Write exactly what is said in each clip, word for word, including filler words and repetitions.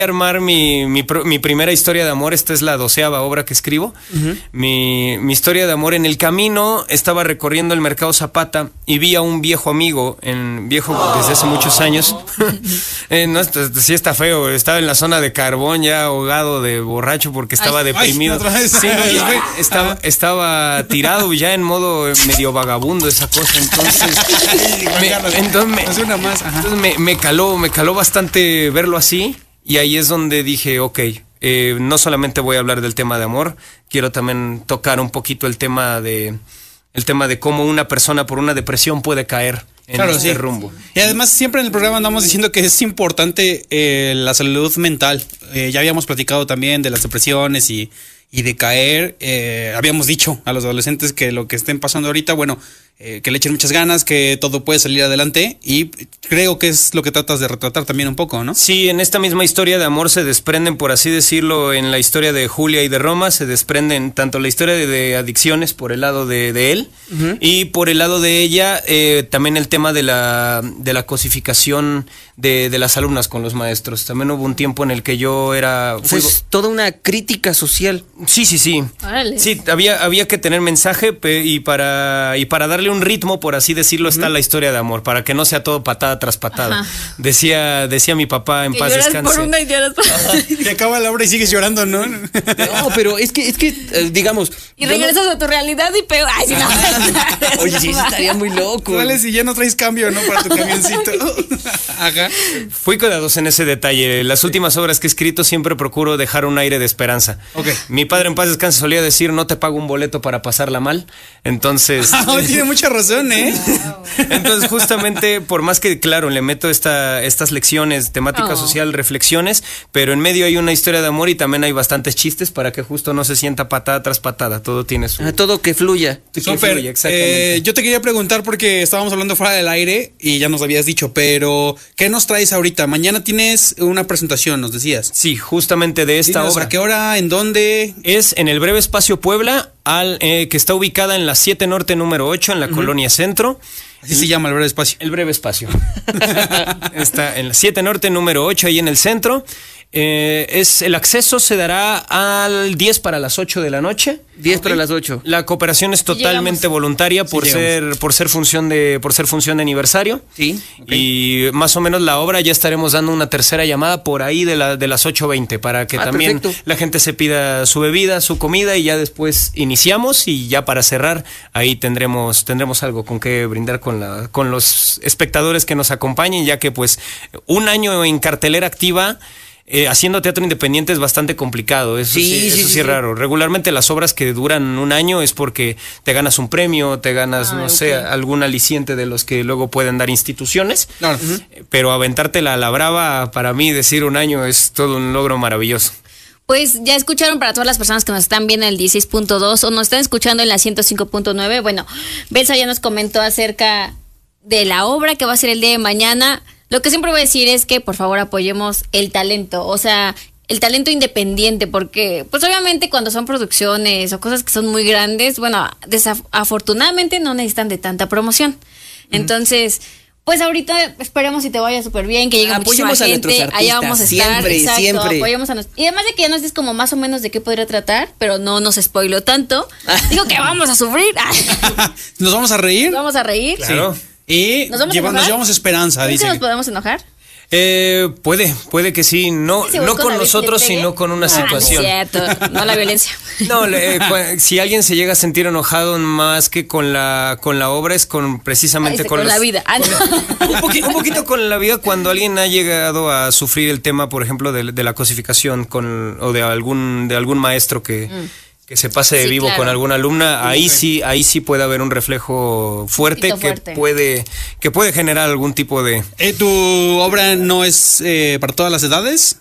armar mi, mi, mi primera historia de amor. Esta es la doceava obra que escribo. Uh-huh. mi, mi historia de amor. En el camino estaba recorriendo el mercado Zapata y vi a un viejo amigo, en viejo desde hace muchos años. eh, no, sí está feo, estaba en la zona de Carbón ya ahogado de borracho porque estaba ay, deprimido. Ay, sí, no, estaba, estaba tirado ya en modo medio vagabundo esa cosa. Entonces, me, entonces, me, entonces me, me caló, me caló bastante verlo así. Y ahí es donde dije, ok, eh, no solamente voy a hablar del tema de amor, quiero también tocar un poquito el tema de el tema de cómo una persona por una depresión puede caer en claro, este sí. rumbo. Y además siempre en el programa andamos diciendo que es importante eh, la salud mental. Eh, ya habíamos platicado también de las depresiones y, y de caer. Eh, habíamos dicho a los adolescentes que lo que estén pasando ahorita, bueno, eh, que le echen muchas ganas, que todo puede salir adelante, y creo que es lo que tratas de retratar también un poco, ¿no? Sí, en esta misma historia de amor se desprenden, por así decirlo, en la historia de Julia y de Roma, se desprenden tanto la historia de, de adicciones por el lado de, de él, uh-huh. y por el lado de ella, eh, también el tema de la, de la cosificación de, de las alumnas con los maestros. También hubo un tiempo en el que yo era... Fue pues toda una crítica social. Sí, sí, sí. Órale. Sí, había, había que tener mensaje pe, y, para, y para darle un ritmo, por así decirlo, uh-huh. está la historia de amor, para que no sea todo patada tras patada. Ajá. Decía decía mi papá, en que paz descanse. Por una y lloras por Te acaba la obra y sigues llorando, ¿no? No, pero es que, es que eh, digamos... Y regresas no... a tu realidad y peor. Ay, sí, no. Oye, sí, estaría muy loco. Vale, si ya no traes cambio, ¿no? Para tu camioncito. Ajá. Fui cuidadoso en ese detalle. Las últimas obras que he escrito siempre procuro dejar un aire de esperanza. Okay. Mi padre, en paz descanse, solía decir, no te pago un boleto para pasarla mal. Entonces... Ah, tiene mucha razón, ¿eh? Wow. Entonces, justamente, por más que, claro, le meto esta, estas lecciones, temática oh. social, reflexiones, pero en medio hay una historia de amor y también hay bastantes chistes para que justo no se sienta patada tras patada. Todo tiene su... Ah, todo que fluya. Que Super, fluya, exactamente. Eh, yo te quería preguntar porque estábamos hablando fuera del aire y ya nos habías dicho, pero ¿qué nos traes ahorita? Mañana tienes una presentación, nos decías. Sí, justamente de esta Dinos, obra. ¿A qué hora? ¿En dónde? Es en el Breve Espacio Puebla, al, eh, que está ubicada en la siete Norte número ocho, en la uh-huh. Colonia Centro. Así se llama el Breve Espacio. El Breve Espacio. Está en la siete Norte número ocho, ahí en el centro. Eh, es, el acceso se dará al diez para las ocho de la noche. diez okay. para las ocho. La cooperación es totalmente llegamos. voluntaria por sí, ser por ser función de por ser función de aniversario. Sí. Okay. Y más o menos la obra ya estaremos dando una tercera llamada por ahí de la de las ocho veinte para que ah, también perfecto. la gente se pida su bebida, su comida y ya después iniciamos y ya para cerrar ahí tendremos tendremos algo con que brindar con la con los espectadores que nos acompañen, ya que pues un año en cartelera activa Eh, haciendo teatro independiente es bastante complicado, eso sí, sí, eso sí, sí, sí es raro. Regularmente las obras que duran un año es porque te ganas un premio, te ganas, ah, no okay. sé, algún aliciente de los que luego pueden dar instituciones, claro. uh-huh. pero aventártela a la brava, para mí decir un año es todo un logro maravilloso. Pues ya escucharon, para todas las personas que nos están viendo en el dieciséis punto dos o nos están escuchando en la ciento cinco punto nueve, bueno, Belsa ya nos comentó acerca de la obra que va a ser el día de mañana. Lo que siempre voy a decir es que por favor apoyemos el talento, o sea, el talento independiente, porque pues obviamente cuando son producciones o cosas que son muy grandes, bueno, desafortunadamente no necesitan de tanta promoción. Entonces, pues ahorita esperemos si te vaya súper bien, que llegue apoyemos muchísima gente, a artistas, allá vamos a estar, siempre, exacto, siempre. apoyemos a nos... Y además de que ya nos dices como más o menos de qué podría tratar, pero no nos spoiló tanto, digo que vamos a sufrir. ¿Nos vamos a reír? ¿Nos vamos a reír? Claro. Sí. Y ¿Nos, lleva, nos llevamos esperanza, dice. ¿Nos podemos enojar? Eh, puede, puede que sí, no, no con nosotros, sino con una ah, situación. No es cierto, no la violencia. No, eh, si alguien se llega a sentir enojado más que con la con la obra es con precisamente Ay, con, con los, la vida. Ah, con, un, poqui, un poquito con la vida cuando alguien ha llegado a sufrir el tema, por ejemplo, de, de la cosificación con o de algún de algún maestro que mm. que se pase de sí, vivo claro. con alguna alumna, ahí okay. sí, ahí sí puede haber un reflejo fuerte, fuerte. que puede, que puede generar algún tipo de... ¿Eh, ¿Tu obra no es eh, para todas las edades?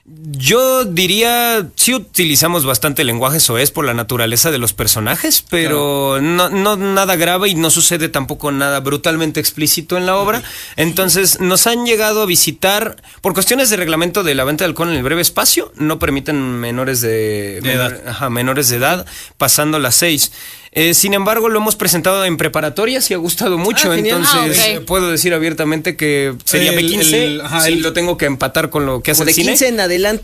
Yo diría, sí utilizamos bastante lenguaje soez por la naturaleza de los personajes, pero claro. no, no nada grave y no sucede tampoco nada brutalmente explícito en la obra. Entonces nos han llegado a visitar, por cuestiones de reglamento de la venta de alcohol en el Breve Espacio, no permiten menores de, de, menor, edad. Ajá, menores de edad pasando las seis. Eh, sin embargo, lo hemos presentado en preparatorias y ha gustado mucho, ah, entonces ah, okay. puedo decir abiertamente que sería el, B quince, el, ajá, si el, lo tengo que empatar con lo que hace el de cine. quince en adelante.